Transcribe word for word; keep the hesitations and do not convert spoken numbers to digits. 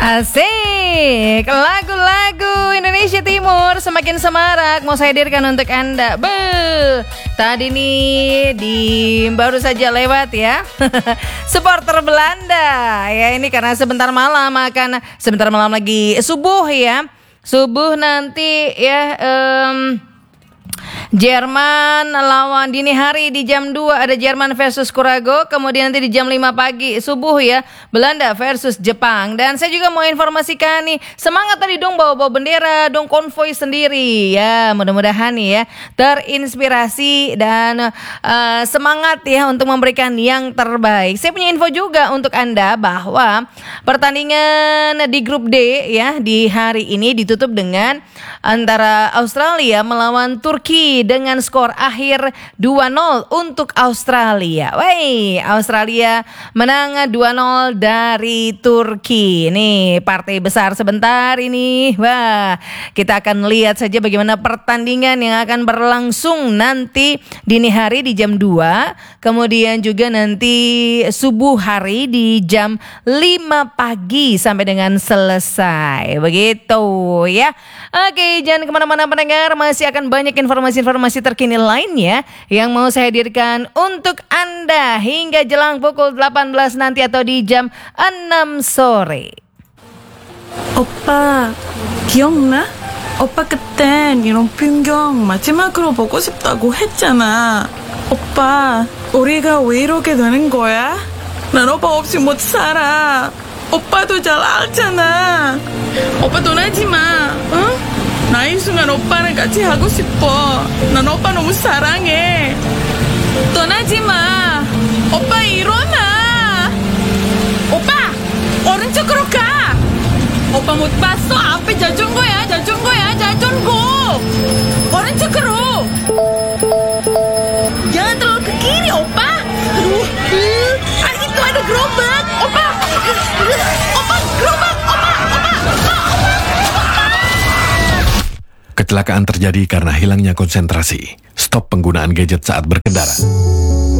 Asik, lagu-lagu Indonesia Timur semakin semarak mau saya hadirkan untuk Anda. Be, tadi nih di baru saja lewat ya. Supporter Belanda ya, ini karena sebentar malam akan sebentar malam lagi subuh ya. Subuh nanti ya um, Jerman lawan dini hari di jam dua ada Jerman versus Kurago. Kemudian nanti di jam lima pagi subuh ya Belanda versus Jepang. Dan saya juga mau informasikan nih, semangat tadi dong bawa-bawa bendera dong, konvoy sendiri ya. Mudah-mudahan nih ya terinspirasi dan uh, semangat ya untuk memberikan yang terbaik. Saya punya info juga untuk Anda bahwa pertandingan di grup D ya di hari ini ditutup dengan antara Australia melawan Turki dengan skor akhir dua nol untuk Australia. Wey, Australia menang dua nol dari Turki. Nih, partai besar sebentar ini. Wah, kita akan lihat saja bagaimana pertandingan yang akan berlangsung nanti dini hari di jam dua, kemudian juga nanti subuh hari di jam lima pagi sampai dengan selesai. Begitu ya. Oke, jangan kemana-mana pendengar, masih akan banyak informasi-informasi terkini lainnya yang mau saya hadirkan untuk Anda hingga jelang pukul delapan belas nanti atau di jam enam sore. 오빠, 기억나? 오빠 그땐 이런 풍경 마지막으로 보고 싶다고 했잖아. 오빠, 우리가 왜 이러게 되는 거야? 난 오빠 없이 못 살아. 오빠도 잘 알잖아. 오빠 떠나지 마, 응? 나 이 순간 오빠랑 같이 하고 싶어. 난 오빠 너무 사랑해. 떠나지 마. 오빠 일어나. 오빠, 오른쪽으로 가. 오빠 못 봤어? 앞에 자전거야, 자전거야, 자전거. 오른쪽으로. Jangan terlalu ke kiri, opa. Aduh, uh, itu ada gerobak, opa. Opa, gerobak, opa, opa, opa, opa. Kecelakaan terjadi karena hilangnya konsentrasi. Stop penggunaan gadget saat berkendara.